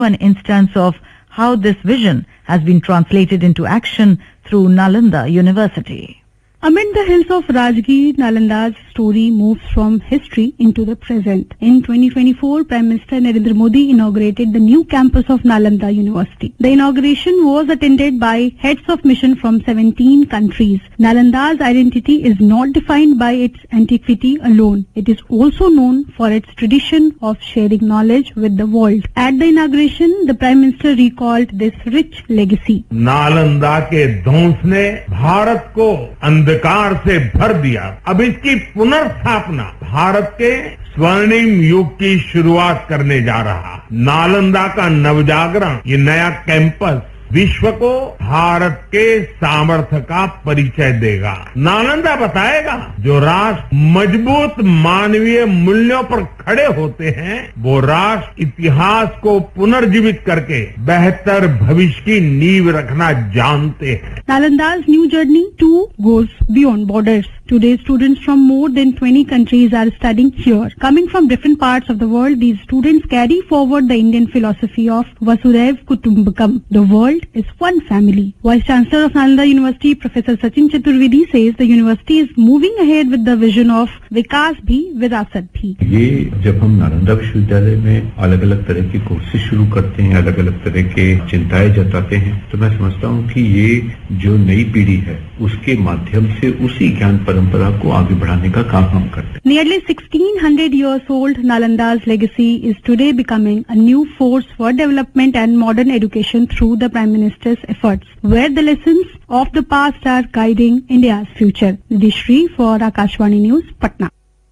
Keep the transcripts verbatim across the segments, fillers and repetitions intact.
an instance of how this vision has been translated into action through Nalanda University. Amid the hills of Rajgir, Nalanda's story moves from history into the present. In twenty twenty-four, Prime Minister Narendra Modi inaugurated the new campus of Nalanda University. The inauguration was attended by heads of mission from seventeen countries. Nalanda's identity is not defined by its antiquity alone. It is also known for its tradition of sharing knowledge with the world. At the inauguration, the Prime Minister recalled this rich legacy. Nalanda के ध्वंस ने भारत को अंधकार से भर दिया। अब इसकी पुनर्स्थापना भारत के स्वर्णिम युग की शुरुआत करने जा रहा। नालंदा का नवजागरण, ये नया कैंपस विश्व को भारत के सामर्थ्य का परिचय देगा। नालंदा बताएगा जो राष्ट्र मजबूत मानवीय मूल्यों पर खड़े होते हैं, वो राष्ट्र इतिहास को पुनर्जीवित करके बेहतर भविष्य की नींव रखना जानते हैं। Nalanda's new journey too goes beyond borders. Today, students from more than twenty countries are studying here. Coming from different parts of the world, these students carry forward the Indian philosophy of Vasudhaiv Kutumbakam. The world is one family. Vice Chancellor of Nalanda University, Professor Sachin Chaturvedi, says the university is moving ahead with the vision of Vikas Bhi Virasat Bhi. ये जब हम नालंदा विश्वविद्यालय में अलग अलग तरह की courses शुरू करते हैं, अलग अलग तरह के चिंताएं जताते हैं, तो मैं समझता हूँ कि ये जो नई पीढ़ी है उसके माध्यम से उसी ज्ञान परंपरा को आगे बढ़ाने का काम हम करते हैं। Nearly sixteen hundred years old, Nalanda's legacy is today becoming a new force for development and modern education through the Prime Minister's efforts, where the lessons of the past are guiding India's future. Nidhi for Akashvani News, Patna.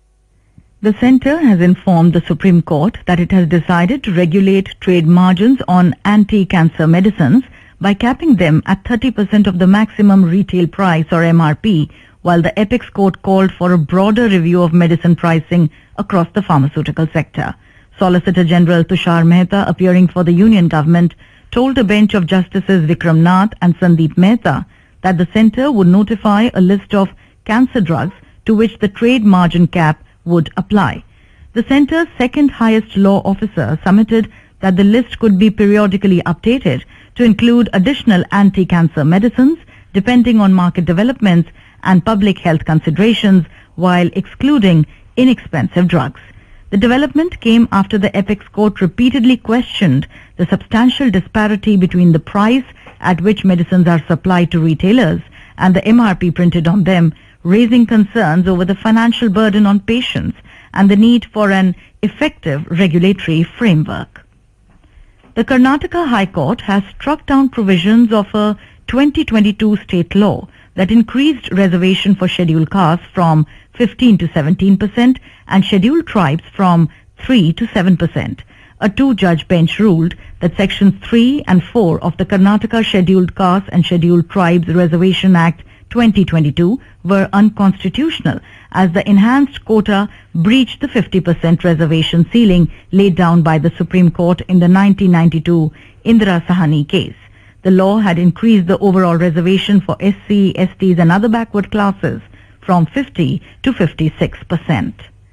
The centre has informed the Supreme Court that it has decided to regulate trade margins on anti-cancer medicines by capping them at thirty percent of the maximum retail price or M R P, while the Apex Court called for a broader review of medicine pricing across the pharmaceutical sector. Solicitor General Tushar Mehta, appearing for the Union Government, told a bench of Justices Vikram Nath and Sandeep Mehta that the centre would notify a list of cancer drugs to which the trade margin cap would apply. The centre's second highest law officer submitted that the list could be periodically updated to include additional anti-cancer medicines depending on market developments and public health considerations while excluding inexpensive drugs. The development came after the Apex Court repeatedly questioned the substantial disparity between the price at which medicines are supplied to retailers and the M R P printed on them, raising concerns over the financial burden on patients and the need for an effective regulatory framework. The Karnataka High Court has struck down provisions of a twenty twenty-two state law that increased reservation for scheduled castes from fifteen to seventeen percent and scheduled tribes from three to seven percent. A two-judge bench ruled that Sections three and four of the Karnataka Scheduled Castes and Scheduled Tribes Reservation Act twenty twenty-two were unconstitutional as the enhanced quota breached the fifty percent reservation ceiling laid down by the Supreme Court in the nineteen ninety-two Indira Sahani case. The law had increased the overall reservation for S C, S Ts and other backward classes from fifty to fifty-six percent.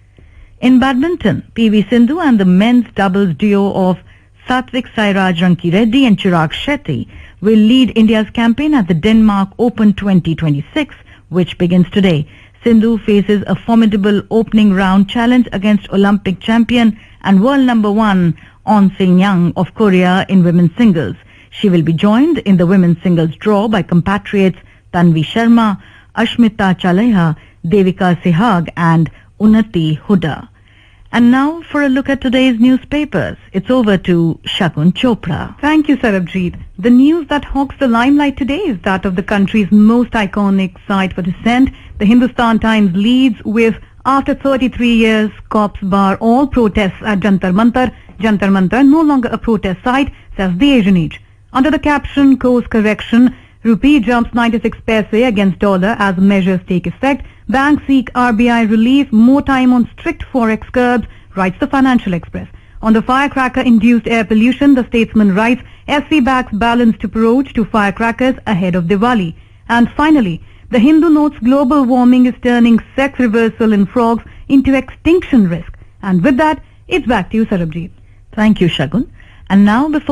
In badminton, P V Sindhu and the men's doubles duo of Satvik Sairaj Rankireddy and Chirag Shetty will lead India's campaign at the Denmark Open twenty twenty-six, which begins today. Sindhu faces a formidable opening round challenge against Olympic champion and world number one On Se-young of Korea in women's singles. She will be joined in the women's singles draw by compatriots Tanvi Sharma, Ashmita Chaleha, Devika Sehag and Unnati Huda. And now for a look at today's newspapers. It's over to Shagun Chopra. Thank you, Sarabjeet. The news that hogs the limelight today is that of the country's most iconic site for dissent. The Hindustan Times leads with, after thirty-three years, cops bar all protests at Jantar Mantar. Jantar Mantar no longer a protest site, says the Asian Age. Under the caption, course correction, rupee jumps ninety-six paise against dollar as measures take effect. Banks seek R B I relief, more time on strict forex curbs, writes the Financial Express. On the firecracker-induced air pollution, the Statesman writes, S C backs balanced approach to firecrackers ahead of Diwali. And finally, the Hindu notes global warming is turning sex reversal in frogs into extinction risk. And with that, it's back to you, Sarabjeet. Thank you, Shagun. And now, before